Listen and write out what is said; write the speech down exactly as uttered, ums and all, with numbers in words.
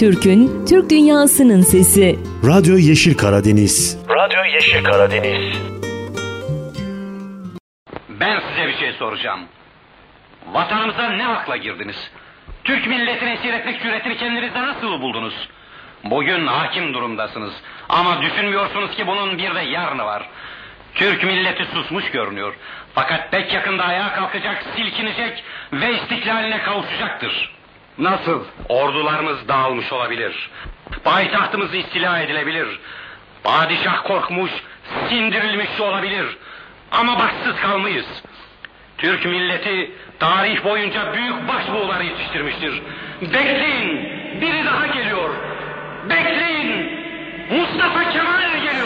Türk'ün, Türk dünyasının sesi. Radyo Yeşil Karadeniz. Radyo Yeşil Karadeniz. Ben size bir şey soracağım. Vatanımıza ne akla girdiniz? Türk milletini esir etmek cüretini kendinizde nasıl buldunuz? Bugün hakim durumdasınız. Ama düşünmüyorsunuz ki bunun bir de yarını var. Türk milleti susmuş görünüyor. Fakat pek yakında ayağa kalkacak, silkinecek ve istiklaline kavuşacaktır. Nasıl? Ordularımız dağılmış olabilir. Payitahtımız istila edilebilir. Padişah korkmuş, sindirilmiş olabilir. Ama başsız kalmayız. Türk milleti tarih boyunca büyük başbuğları yetiştirmiştir. Bekleyin, biri daha geliyor. Bekleyin, Mustafa Kemal geliyor.